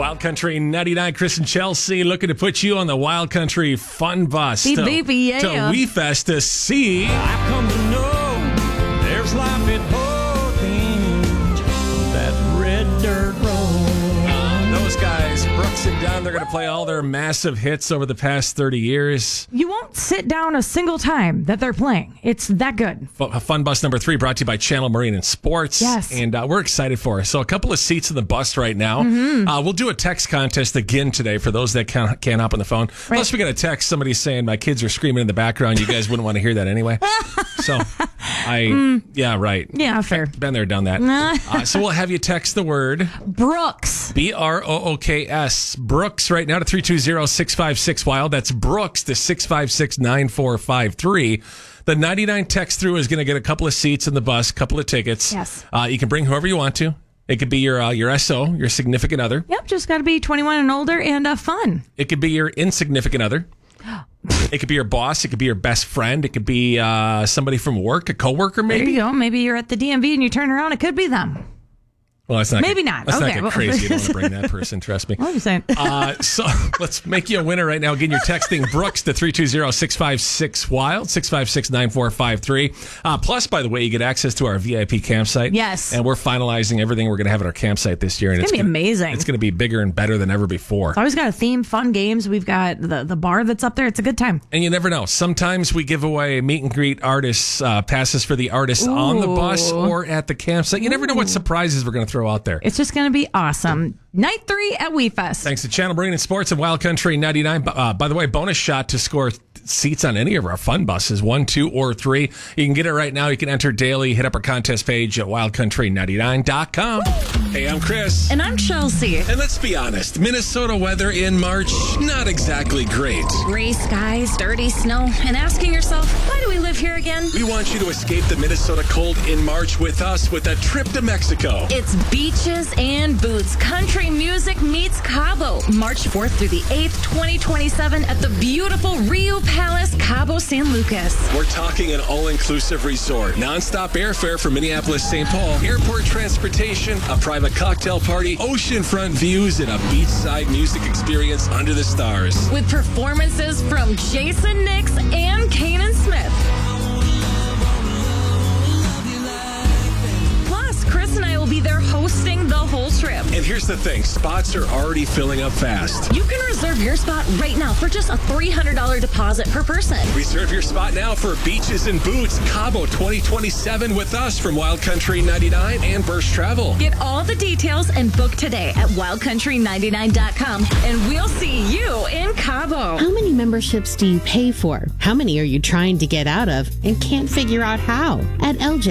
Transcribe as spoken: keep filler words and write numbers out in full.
Wild Country ninety-nine, Chris and Chelsea looking to put you on the Wild Country Fun Bus Beep, to, beep, yeah. to WeFest to see. I've come to know there's life at both ends of that red dirt road. Those guys, Brooks and Dunn, they're going to play all their massive hits over the past thirty years. You won't sit down a single time that they're playing. It's that good. F- Fun Bus number three brought to you by Channel Marine and Sports. Yes. And uh, we're excited for it. So a couple of seats in the bus right now. Mm-hmm. Uh, we'll do a text contest again today for those that can't, can't hop on the phone. Right. Unless we got a text, somebody saying my kids are screaming in the background. You guys wouldn't want to hear that anyway. So I, mm. yeah, right. Yeah, fair. Been there, done that. uh, so we'll have you text the word Brooks. B R O O K S. Brooks right now to three two zero, six five six, wild. That's Brooks to six five six, nine four five three. The ninety-nine text through is going to get a couple of seats in the bus, couple of tickets. Yes. Uh, you can bring whoever you want to. It could be your uh, your S O, your significant other. Yep, just got to be twenty-one and older and uh, fun. It could be your insignificant other. It could be your boss. It could be your best friend. It could be uh, somebody from work, a coworker maybe. There you go. Maybe you're at the D M V and you turn around. It could be them. Well, that's not Maybe get, not. Let's Okay. not get Well- crazy. You don't want to bring that person, trust me. What are you saying? Uh, so let's make you a winner right now. Again, you're texting Brooks to three two zero, six five six, wild, six five six, nine four five three. Uh, plus, by the way, you get access to our V I P campsite. Yes. And we're finalizing everything we're going to have at our campsite this year. And It's gonna be amazing. It's going to be bigger and better than ever before. It's always got a theme, fun games. We've got the, the bar that's up there. It's a good time. And you never know. Sometimes we give away meet and greet artists, uh, passes for the artists on the bus Ooh. or at the campsite. You never know what surprises we're going to throw out there. It's just going to be awesome. Night three at WeFest. Thanks to Channel Marine and Sports and Wild Country ninety-nine. Uh, by the way, bonus shot to score seats on any of our fun buses, one, two, or three. You can get it right now. You can enter daily. Hit up our contest page at wild country ninety-nine dot com. Hey, I'm Chris. And I'm Chelsea. And let's be honest, Minnesota weather in March, not exactly great. Gray skies, dirty snow, and asking yourself, why do we live here again? We want you to escape the Minnesota cold in March with us with a trip to Mexico. It's beaches and boots. Country music meets Cabo. March fourth through the eighth, twenty twenty-seven at the beautiful Rio Palace, Cabo San Lucas. We're talking an all-inclusive resort, nonstop airfare from Minneapolis, Saint Paul, airport transportation, a private cocktail party, oceanfront views, and a beachside music experience under the stars. With performances from Jason Nix and Kanan Smith. Plus, Chris and I will be there hosting the whole trip. And here's the thing, spots are already filling up fast. You can reserve your spot right now for just a three hundred dollars deposit per person. Reserve your spot now for Beaches and Boots, Cabo twenty twenty-seven with us from Wild Country ninety-nine and Burst Travel. Get all the details and book today at wild country ninety-nine dot com, and we'll see you in Cabo. How many memberships do you pay for? How many are you trying to get out of and can't figure out how? At L J